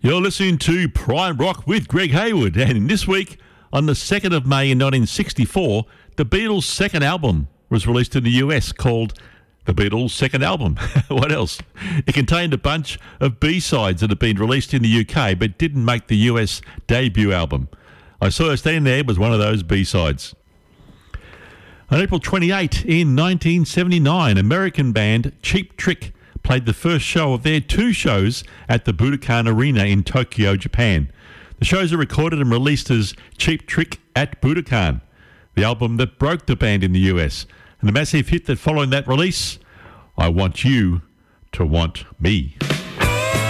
You're listening to Prime Rock with Greg Hayward, and this week, on the 2nd of May in 1964, the Beatles' second album was released in the US called The Beatles' Second Album. What else? It contained a bunch of B-sides that had been released in the UK but didn't make the US debut album. I Saw Her Standing There was one of those B-sides. On April 28 in 1979, American band Cheap Trick played the first show of their two shows at the Budokan Arena in Tokyo, Japan. The shows are recorded and released as Cheap Trick at Budokan, the album that broke the band in the US. And the massive hit that followed that release, I Want You to Want Me.